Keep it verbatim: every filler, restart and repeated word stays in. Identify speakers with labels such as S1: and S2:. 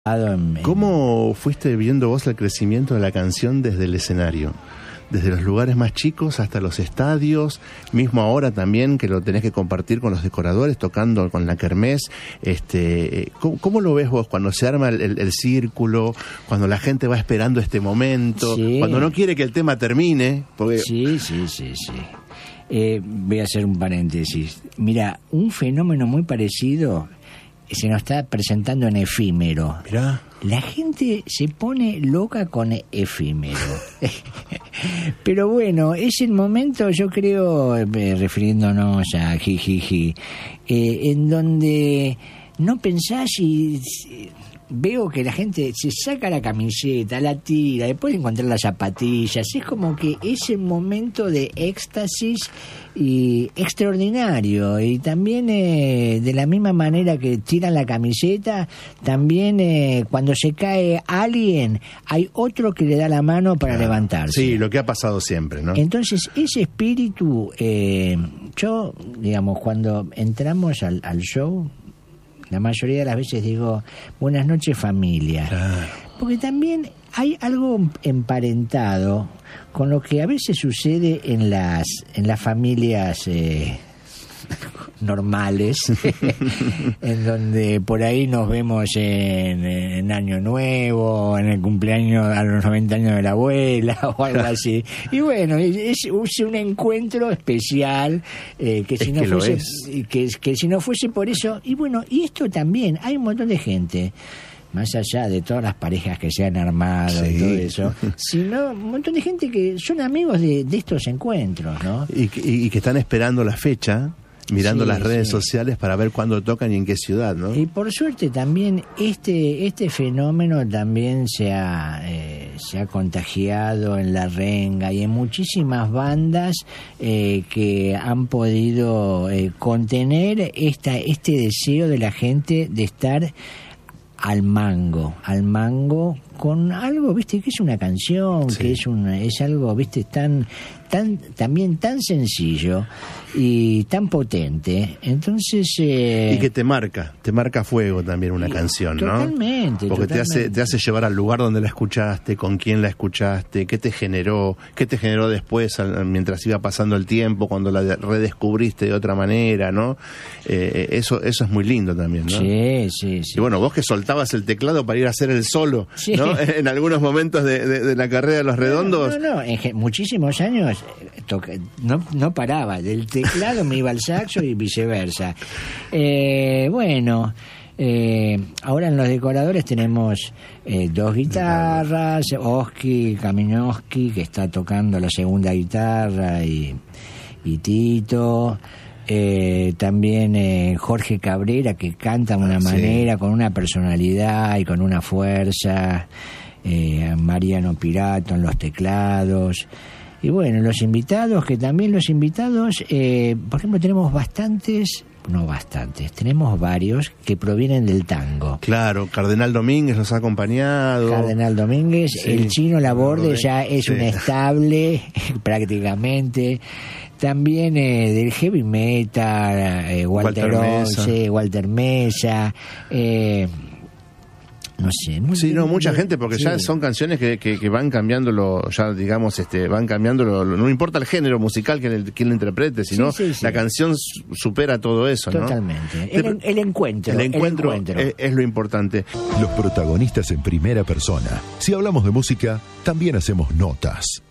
S1: ¿Cómo fuiste viendo vos el crecimiento de la canción desde el escenario? Desde los lugares más chicos hasta los estadios, mismo ahora también que lo tenés que compartir con los decoradores, tocando con la kermés. Este, ¿cómo, cómo lo ves vos cuando se arma el, el, el círculo, cuando la gente va esperando este momento, sí, cuando no quiere que el tema termine? Porque...
S2: Sí, sí, sí, sí. Eh, voy a hacer un paréntesis. Mira, un fenómeno muy parecido se nos está presentando en Efímero.
S1: Mirá.
S2: La gente se pone loca con Efímero. Pero bueno, es el momento, yo creo, eh, refiriéndonos a Jijiji, eh, en donde no pensás y... Veo que la gente se saca la camiseta, la tira, después de encontrar las zapatillas. Es como que es el momento de éxtasis y extraordinario. Y también eh, de la misma manera que tiran la camiseta, también eh, cuando se cae alguien, hay otro que le da la mano para claro. levantarse.
S1: Sí, lo que ha pasado siempre, ¿no?
S2: Entonces, ese espíritu, eh, yo, digamos, cuando entramos al, al show... La mayoría de las veces digo, buenas noches familia. Claro. Porque también hay algo emparentado con lo que a veces sucede en las, en las familias eh, normales, en donde por ahí nos vemos en, en Año Nuevo, en el cumpleaños a los noventa años de la abuela o algo así. Y bueno, es, es un encuentro especial eh, que, si no
S1: que,
S2: fuese, que, que si no fuese por eso. Y bueno, y esto también, hay un montón de gente, más allá de todas las parejas que se han armado sí. y todo eso, sino un montón de gente que son amigos de, de estos encuentros, ¿no?
S1: Y, y, y que están esperando la fecha, mirando sí, las redes sí. sociales para ver cuándo tocan y en qué ciudad, ¿no?
S2: Y por suerte también este este fenómeno también se ha, eh, se ha contagiado en La Renga y en muchísimas bandas eh, que han podido eh, contener esta este deseo de la gente de estar al mango, al mango con algo, viste, que es una canción, sí. que es una, es algo, viste, tan, tan, también tan sencillo y tan potente. Entonces eh,
S1: y que te marca, te marca fuego también una canción, ¿no?
S2: Totalmente.
S1: Porque
S2: totalmente.
S1: te hace, te hace llevar al lugar donde la escuchaste, con quién la escuchaste, qué te generó, qué te generó después mientras iba pasando el tiempo, cuando la redescubriste de otra manera, ¿no? Eh, eso, eso es muy lindo también, ¿no?
S2: Sí, sí, sí.
S1: Y bueno, vos que soltabas el teclado para ir a hacer el solo, sí. ¿no? En algunos momentos de, de, de la carrera de Los Redondos.
S2: No, no, no. En muchísimos años toca, no, no paraba. Del teclado me iba al saxo y viceversa. Eh, bueno, eh, ahora en los decoradores tenemos eh, dos guitarras, Oski Kaminowski, que está tocando la segunda guitarra, y, y Tito... Eh, también eh, Jorge Cabrera, que canta de una ah, manera, sí. con una personalidad y con una fuerza, eh, Mariano Pirato en los teclados, y bueno, los invitados, que también los invitados, eh, por ejemplo, tenemos bastantes, no bastantes, tenemos varios que provienen del tango.
S1: Claro, Cardenal Domínguez los ha acompañado.
S2: Cardenal Domínguez, sí. El Chino Laborde ya es sí. un estable, prácticamente. También eh, del heavy metal, eh, Walter, Walter Once, Walter Mesa, eh, no sé. Muy,
S1: sí, no, mucha gente, porque sí. ya son canciones que, que, que van cambiando, lo, ya digamos, este, van cambiando, lo, no importa el género musical que el, quien lo interprete, sino sí, sí, sí. la canción supera todo eso, ¿no?
S2: Totalmente. El, el encuentro.
S1: El encuentro, el encuentro. Es, es lo importante.
S3: Los protagonistas en primera persona. Si hablamos de música, también hacemos notas.